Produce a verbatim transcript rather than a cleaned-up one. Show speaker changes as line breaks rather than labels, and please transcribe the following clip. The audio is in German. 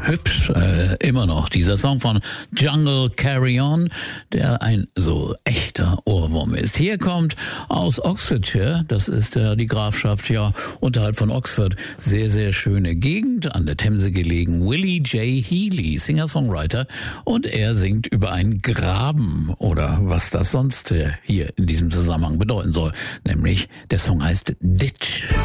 Hübsch, äh, immer noch. Dieser Song von Jungle Carry On, der ein so echter Ohrwurm ist. Hier kommt aus Oxfordshire, das ist äh, die Grafschaft ja unterhalb von Oxford, sehr, sehr schöne Gegend, an der Themse gelegen, Willie J. Healy, Singer-Songwriter, und er singt über einen Graben oder was das sonst äh, hier in diesem Zusammenhang bedeuten soll, nämlich der Song heißt Ditch.